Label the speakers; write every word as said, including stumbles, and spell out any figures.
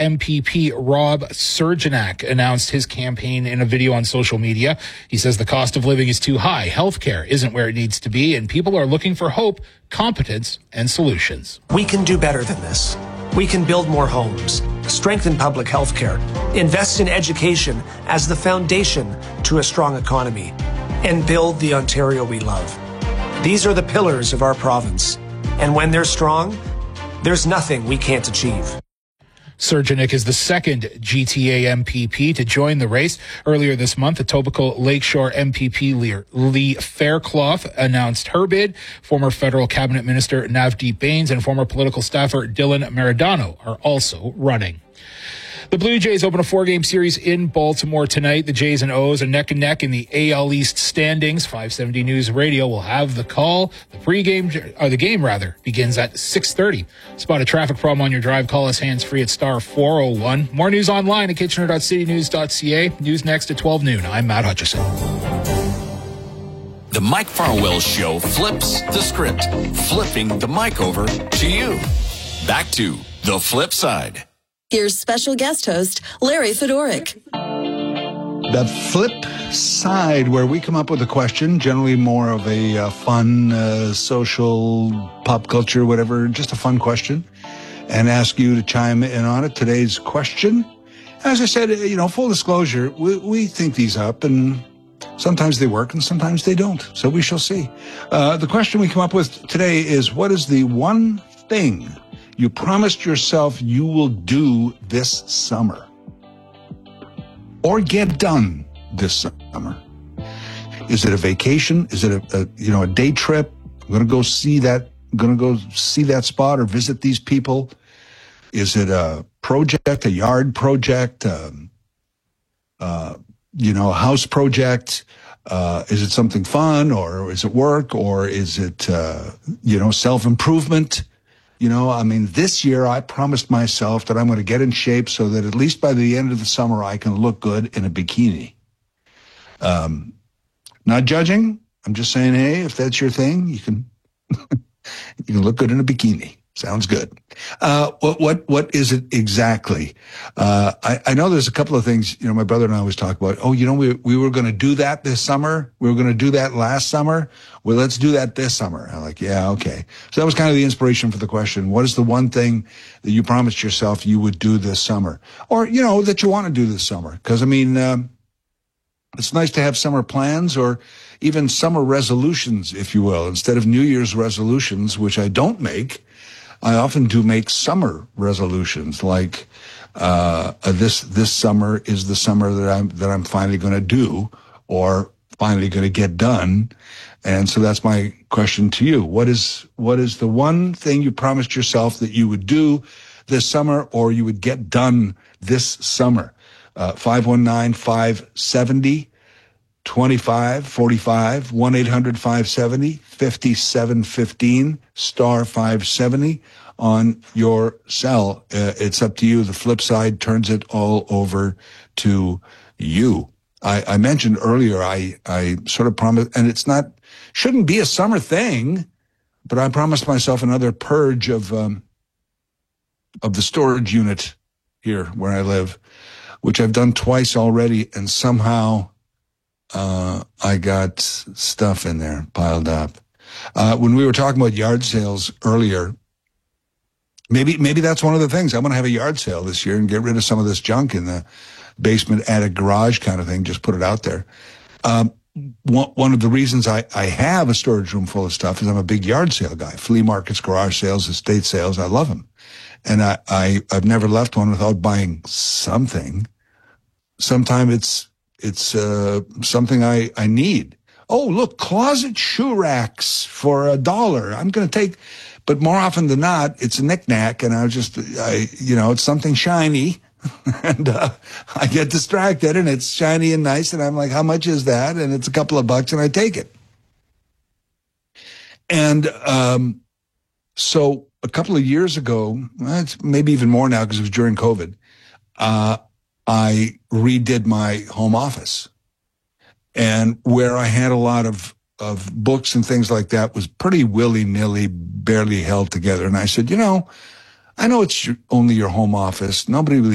Speaker 1: M P P Rob Surjanak announced his campaign in a video on social media. He says the cost of living is too high, healthcare isn't where it needs to be, and people are looking for hope, competence, and solutions.
Speaker 2: We can do better than this. We can build more homes, strengthen public health care, invest in education as the foundation to a strong economy, and build the Ontario we love. These are the pillars of our province, and when they're strong, there's nothing we can't achieve.
Speaker 1: Surjanik is the second G T A M P P to join the race. Earlier this month, Etobicoke Lakeshore M P P Lee Faircloth announced her bid. Former federal cabinet minister Navdeep Bains and former political staffer Dylan Maradano are also running. The Blue Jays open a four-game series in Baltimore tonight. The Jays and O's are neck and neck in the A L East standings. five seventy News Radio will have the call. The pregame, or the game rather, begins at six thirty. Spot a traffic problem on your drive. Call us hands-free at star four oh one. More news online at kitchener dot city news dot c a. News next at twelve noon. I'm Matt Hutchison.
Speaker 3: The Mike Farwell Show flips the script, flipping the mic over to you. Back to The Flip Side.
Speaker 4: Here's special guest host, Larry Fedoruk.
Speaker 5: The flip side, where we come up with a question, generally more of a uh, fun, uh, social, pop culture, whatever, just a fun question, and ask you to chime in on it. Today's question, as I said, you know, full disclosure, we, we think these up, and sometimes they work and sometimes they don't. So we shall see. Uh, the question we come up with today is, what is the one thing you promised yourself you will do this summer or get done this summer? Is it a vacation? Is it a, a you know a day trip? I'm going to go see that. I'm going to go see that spot or visit these people. Is it a project, a yard project, um, uh, you know, a house project? Uh, is it something fun, or is it work, or is it uh, you know self-improvement? You know, I mean, this year I promised myself that I'm going to get in shape so that at least by the end of the summer I can look good in a bikini. Um, not judging. I'm just saying, hey, if that's your thing, you can you can look good in a bikini. Sounds good. Uh, what what what is it exactly? Uh, I, I know there's a couple of things. You know, my brother and I always talk about. Oh, you know, we we were going to do that this summer. We were going to do that last summer. Well, let's do that this summer. I'm like, yeah, okay. So that was kind of the inspiration for the question. What is the one thing that you promised yourself you would do this summer, or you know that you want to do this summer? Because I mean, um, it's nice to have summer plans or even summer resolutions, if you will, instead of New Year's resolutions, which I don't make. I often do make summer resolutions, like uh, uh, this this summer is the summer that I'm that I'm finally going to do, or finally going to get done. And so that's my question to you: what is what is the one thing you promised yourself that you would do this summer, or you would get done this summer? Uh, five one nine, five seven zero, two five four five, one eight hundred, five seven zero, five seven one five, star five seventy on your cell. Uh, it's up to you. The flip side turns it all over to you. I, I mentioned earlier, I, I sort of promised, and it's not, shouldn't be a summer thing, but I promised myself another purge of, um, of the storage unit here where I live, which I've done twice already, and somehow Uh, I got stuff in there piled up. Uh, when we were talking about yard sales earlier, maybe, maybe that's one of the things. I'm going to have a yard sale this year and get rid of some of this junk in the basement, attic, garage kind of thing. Just put it out there. Um, one, one of the reasons I, I have a storage room full of stuff is I'm a big yard sale guy. Flea markets, garage sales, estate sales. I love them. And I, I, I've never left one without buying something. Sometimes it's, It's uh, something I, I need. Oh, look, closet shoe racks for a dollar. I'm going to take, but more often than not, it's a knickknack, and I just, I, you know, it's something shiny, and uh, I get distracted, and it's shiny and nice, and I'm like, how much is that? And it's a couple of bucks, and I take it. And um, so a couple of years ago, well, it's maybe even more now because it was during COVID, uh, I redid my home office, and where I had a lot of, of books and things like that was pretty willy-nilly, barely held together. And I said, you know, I know it's your, only your home office. Nobody really